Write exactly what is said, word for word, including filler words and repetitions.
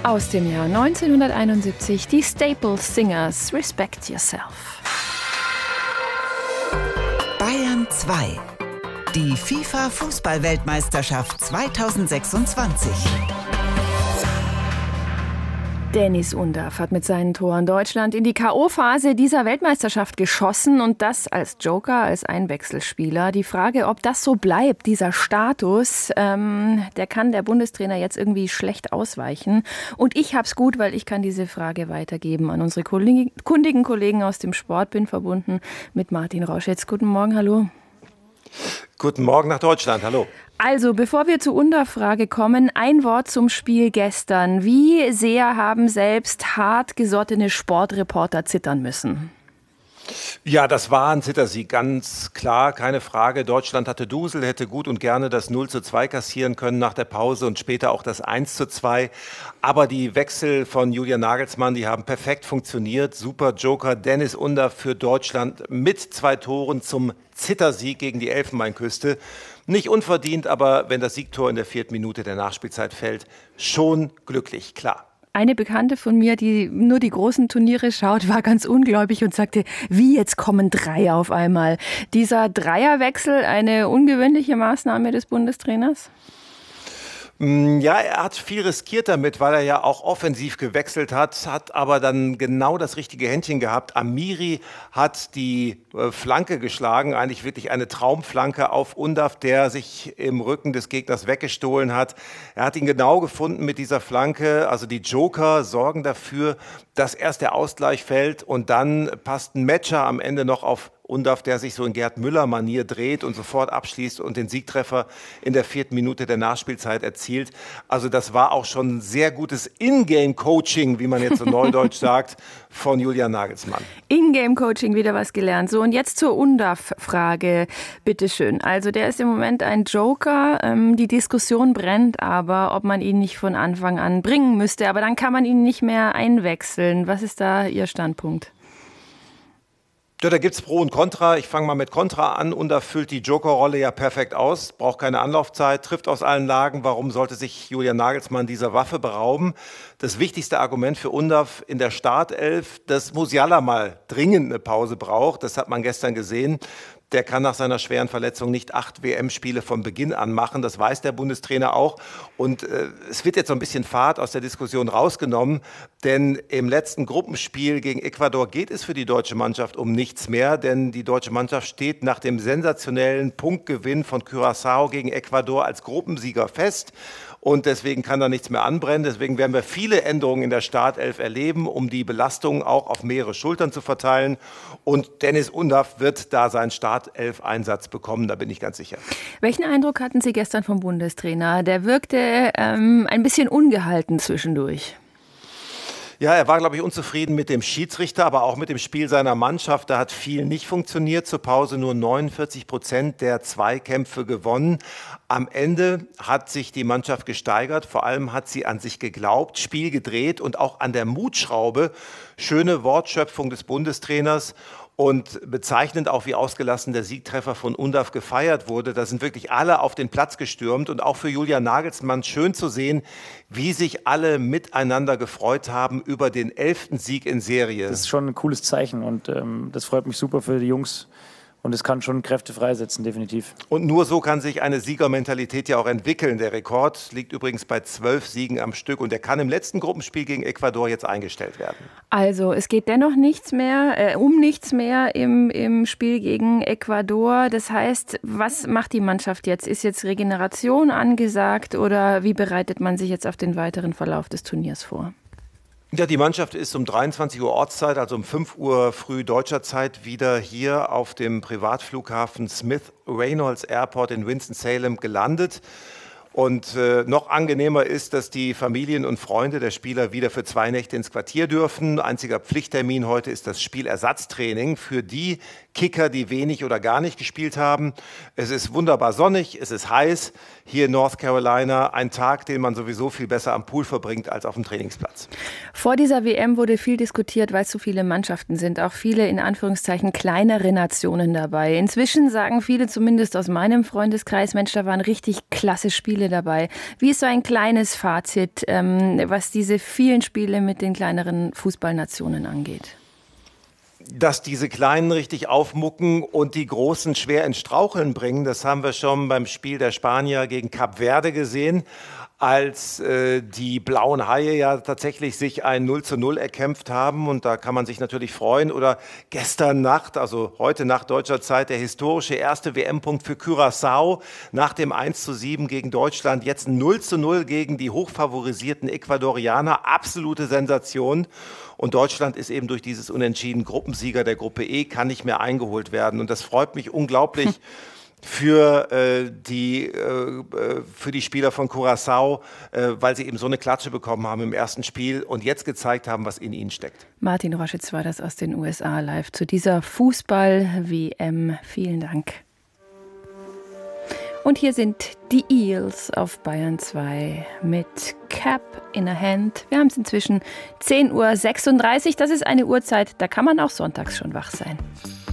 Aus dem Jahr neunzehnhunderteinundsiebzig, die Staples Singers, Respect Yourself. Bayern zwei. Die FIFA-Fußball-Weltmeisterschaft zweitausendsechsundzwanzig. Deniz Undav hat mit seinen Toren Deutschland in die K O-Phase dieser Weltmeisterschaft geschossen und das als Joker, als Einwechselspieler. Die Frage, ob das so bleibt, dieser Status, ähm, der kann der Bundestrainer jetzt irgendwie schlecht ausweichen. Und ich hab's gut, weil ich kann diese Frage weitergeben an unsere kundigen Kollegen aus dem Sport. Bin verbunden mit Martin Rauschitz. Guten Morgen, hallo. Guten Morgen nach Deutschland, hallo. Also, bevor wir zur Undav-Frage kommen, ein Wort zum Spiel gestern. Wie sehr haben selbst hartgesottene Sportreporter zittern müssen? Ja, das war ein Zittersieg, ganz klar, keine Frage. Deutschland hatte Dusel, hätte gut und gerne das null zu zwei kassieren können nach der Pause und später auch das eins zu zwei. Aber die Wechsel von Julian Nagelsmann, die haben perfekt funktioniert. Super Joker, Deniz Undav für Deutschland mit zwei Toren zum Zittersieg gegen die Elfenbeinküste. Nicht unverdient, aber wenn das Siegtor in der vierten Minute der Nachspielzeit fällt, schon glücklich, klar. Eine Bekannte von mir, die nur die großen Turniere schaut, war ganz ungläubig und sagte, wie jetzt kommen drei auf einmal. Dieser Dreierwechsel, eine ungewöhnliche Maßnahme des Bundestrainers? Ja, er hat viel riskiert damit, weil er ja auch offensiv gewechselt hat, hat aber dann genau das richtige Händchen gehabt. Amiri hat die äh, Flanke geschlagen, eigentlich wirklich eine Traumflanke auf Undav, der sich im Rücken des Gegners weggestohlen hat. Er hat ihn genau gefunden mit dieser Flanke. Also die Joker sorgen dafür, dass erst der Ausgleich fällt und dann passt ein Matcher am Ende noch auf Undav, der sich so in Gerd Müller-Manier dreht und sofort abschließt und den Siegtreffer in der vierten Minute der Nachspielzeit erzielt. Also das war auch schon sehr gutes In-Game-Coaching, wie man jetzt so neudeutsch sagt, von Julian Nagelsmann. In-Game-Coaching, wieder was gelernt. So, und jetzt zur Undav-Frage, bitteschön. Also der ist im Moment ein Joker. Ähm, die Diskussion brennt aber, ob man ihn nicht von Anfang an bringen müsste. Aber dann kann man ihn nicht mehr einwechseln. Was ist da Ihr Standpunkt? Ja, da gibt's Pro und Contra. Ich fange mal mit Contra an. Undav füllt die Jokerrolle ja perfekt aus, braucht keine Anlaufzeit, trifft aus allen Lagen. Warum sollte sich Julian Nagelsmann dieser Waffe berauben? Das wichtigste Argument für Undav in der Startelf, dass Musiala mal dringend eine Pause braucht. Das hat man gestern gesehen. Der kann nach seiner schweren Verletzung nicht acht W M-Spiele von Beginn an machen. Das weiß der Bundestrainer auch. Und äh, es wird jetzt so ein bisschen Fahrt aus der Diskussion rausgenommen. Denn im letzten Gruppenspiel gegen Ecuador geht es für die deutsche Mannschaft um nichts mehr. Denn die deutsche Mannschaft steht nach dem sensationellen Punktgewinn von Curaçao gegen Ecuador als Gruppensieger fest. Und deswegen kann da nichts mehr anbrennen. Deswegen werden wir viele Änderungen in der Startelf erleben, um die Belastung auch auf mehrere Schultern zu verteilen. Und Deniz Undav wird da seinen Startelf-Einsatz bekommen, da bin ich ganz sicher. Welchen Eindruck hatten Sie gestern vom Bundestrainer? Der wirkte ähm, ein bisschen ungehalten zwischendurch. Ja, er war, glaube ich, unzufrieden mit dem Schiedsrichter, aber auch mit dem Spiel seiner Mannschaft. Da hat viel nicht funktioniert. Zur Pause nur neunundvierzig Prozent der Zweikämpfe gewonnen. Am Ende hat sich die Mannschaft gesteigert. Vor allem hat sie an sich geglaubt, Spiel gedreht und auch an der Mutschraube. Schöne Wortschöpfung des Bundestrainers. Und bezeichnend auch, wie ausgelassen der Siegtreffer von Undav gefeiert wurde. Da sind wirklich alle auf den Platz gestürmt. Und auch für Julian Nagelsmann schön zu sehen, wie sich alle miteinander gefreut haben über den elften Sieg in Serie. Das ist schon ein cooles Zeichen und ähm, das freut mich super für die Jungs. Und es kann schon Kräfte freisetzen, definitiv. Und nur so kann sich eine Siegermentalität ja auch entwickeln. Der Rekord liegt übrigens bei zwölf Siegen am Stück und der kann im letzten Gruppenspiel gegen Ecuador jetzt eingestellt werden. Also es geht dennoch nichts mehr, äh, um nichts mehr im, im Spiel gegen Ecuador. Das heißt, was macht die Mannschaft jetzt? Ist jetzt Regeneration angesagt oder wie bereitet man sich jetzt auf den weiteren Verlauf des Turniers vor? Ja, die Mannschaft ist um dreiundzwanzig Uhr Ortszeit, also um fünf Uhr früh deutscher Zeit, wieder hier auf dem Privatflughafen Smith Reynolds Airport in Winston-Salem gelandet. Und äh, noch angenehmer ist, dass die Familien und Freunde der Spieler wieder für zwei Nächte ins Quartier dürfen. Einziger Pflichttermin heute ist das Spielersatztraining für die Kicker, die wenig oder gar nicht gespielt haben. Es ist wunderbar sonnig, es ist heiß. Hier in North Carolina ein Tag, den man sowieso viel besser am Pool verbringt als auf dem Trainingsplatz. Vor dieser W M wurde viel diskutiert, weil es so viele Mannschaften sind. Auch viele, in Anführungszeichen, kleinere Nationen dabei. Inzwischen sagen viele, zumindest aus meinem Freundeskreis, Mensch, da waren richtig klasse Spiele dabei. Wie ist so ein kleines Fazit, ähm, was diese vielen Spiele mit den kleineren Fußballnationen angeht? Dass diese Kleinen richtig aufmucken und die Großen schwer ins Straucheln bringen, das haben wir schon beim Spiel der Spanier gegen Kap Verde gesehen, als äh, die blauen Haie ja tatsächlich sich ein null zu null erkämpft haben, und da kann man sich natürlich freuen. Oder gestern Nacht, also heute Nacht deutscher Zeit, der historische erste W M-Punkt für Curaçao nach dem eins zu sieben gegen Deutschland, jetzt null zu null gegen die hochfavorisierten Ecuadorianer, absolute Sensation. Und Deutschland ist eben durch dieses Unentschieden Gruppensieger der Gruppe E, kann nicht mehr eingeholt werden, und das freut mich unglaublich. Für, äh, die, äh, für die Spieler von Curaçao, äh, weil sie eben so eine Klatsche bekommen haben im ersten Spiel und jetzt gezeigt haben, was in ihnen steckt. Martin Roschitz war das aus den U S A live zu dieser Fußball-W M. Vielen Dank. Und hier sind die Eels auf Bayern zwei mit Cap in a Hand. Wir haben es inzwischen zehn Uhr sechsunddreißig. Das ist eine Uhrzeit, da kann man auch sonntags schon wach sein.